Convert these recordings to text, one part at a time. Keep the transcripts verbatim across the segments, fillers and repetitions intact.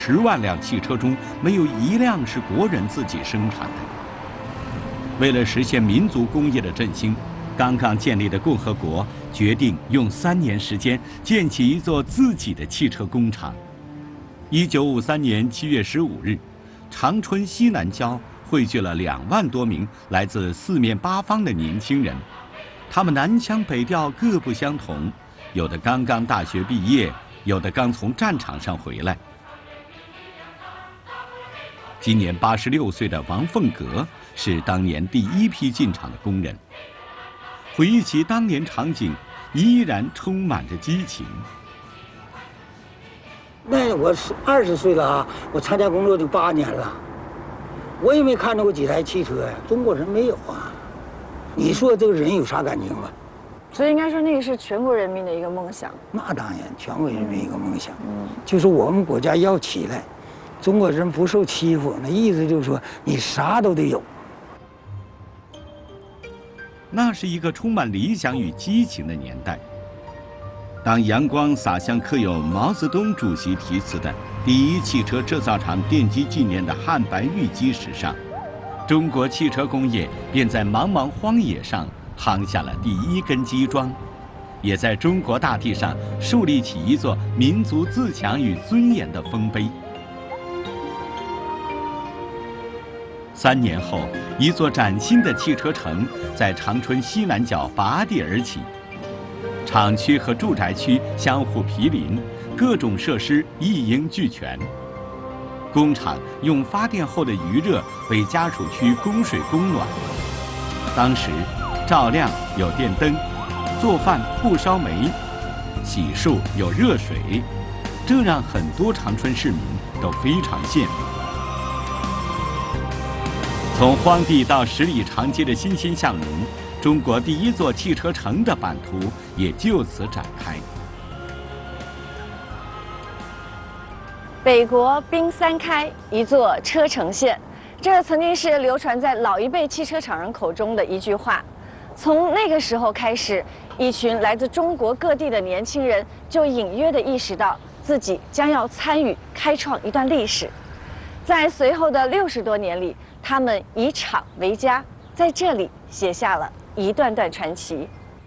十万辆汽车中没有一辆是国人自己生产的。为了实现民族工业的振兴，刚刚建立的共和国决定用三年时间建起一座自己的汽车工厂。一九五三年七月十五日，长春西南郊汇聚了两万多名来自四面八方的年轻人，他们南腔北调，各不相同，有的刚刚大学毕业，有的刚从战场上回来。今年八十六岁的王凤阁是当年第一批进厂的工人。回忆起当年场景，依然充满着激情。 那我是二十岁了啊，我参加工作就八年了，我也没看到过几台汽车呀，中国人没有啊。你说这个人有啥感情吗？ 所以应该说那个是全国人民的一个梦想。 那当然，全国人民一个梦想，嗯，就是我们国家要起来。中国人不受欺负，那意思就是说你啥都得有。 那是一个充满理想与激情的年代。当阳光洒向刻有毛泽东主席题词的第一汽车制造厂奠基纪念的汉白玉基石上，中国汽车工业便在茫茫荒野上夯下了第一根基桩，也在中国大地上树立起一座民族自强与尊严的丰碑。三年后，一座崭新的汽车城在长春西南角拔地而起，厂区和住宅区相互毗邻，各种设施一应俱全。工厂用发电后的余热为家属区供水供暖。当时，照亮有电灯，做饭不烧煤，洗漱有热水，这让很多长春市民都非常羡慕。从荒地到十里长街的欣欣向荣，中国第一座汽车城的版图也就此展开。 北国冰三开，一座车城县，这曾经是流传在老一辈汽车厂人口中的一句话。从那个时候开始，一群来自中国各地的年轻人就隐约地意识到自己将要参与开创一段历史。在随后的六十多年里，他们以厂为家，在这里写下了一段段传奇。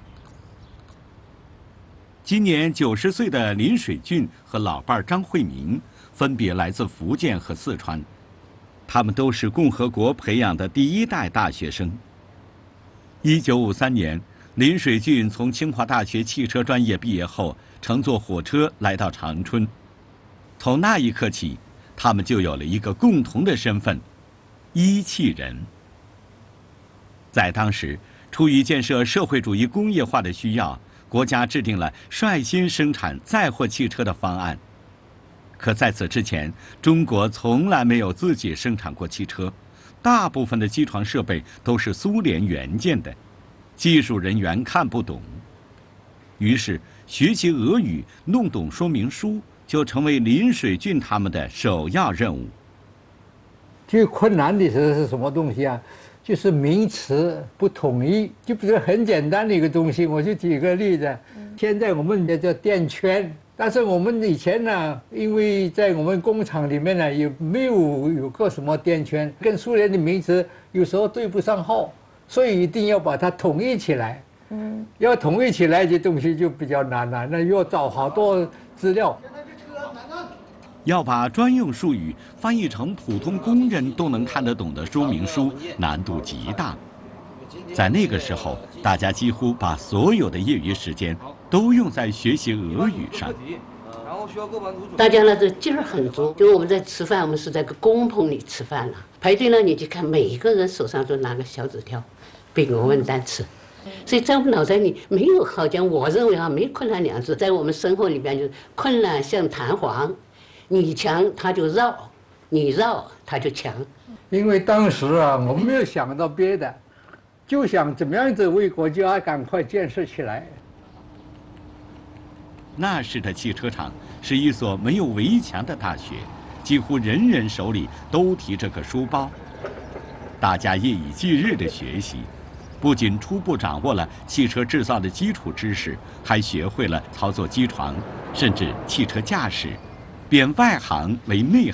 今年九十岁的林水俊和老伴儿张惠民分别来自福建和四川，他们都是共和国培养的第一代大学生。一九五三年，林水俊从清华大学汽车专业毕业后，乘坐火车来到长春。从那一刻起，他们就有了一个共同的身份——一汽人。在当时，出于建设社会主义工业化的需要，国家制定了率先生产载货汽车的方案。可在此之前，中国从来没有自己生产过汽车，大部分的机床设备都是苏联援建的，技术人员看不懂。于是，学习俄语、弄懂说明书就成为林水俊他们的首要任务。 最困难的是是什么东西啊？就是名词不统一。就比如很简单的一个东西，我就举个例子。嗯、现在我们也叫电圈，但是我们以前呢，因为在我们工厂里面呢，也没有有个什么电圈，跟苏联的名词有时候对不上号，所以一定要把它统一起来。嗯，要统一起来，这东西就比较难了，那要找好多资料。 要把专用术语翻译成普通工人都能看得懂的说明书，难度极大。在那个时候，大家几乎把所有的业余时间都用在学习俄语上。 大家呢，这劲儿很足。就我们在吃饭，我们是在个工棚里吃饭了，排队呢，你就看每一个人手上都拿个小纸条，背俄文单词。所以在我们脑袋里没有，好像我认为啊，没困难两字，在我们生活里边就是困难像弹簧。你强他就绕，你绕他就强。 因为当时啊，我们没有想到别的，就想怎么样子为国家赶快建设起来。 那时的汽车厂是一所没有围墙的大学，几乎人人手里都提着个书包，大家夜以继日地学习，不仅初步掌握了汽车制造的基础知识，还学会了操作机床，甚至汽车驾驶。 贬外行为内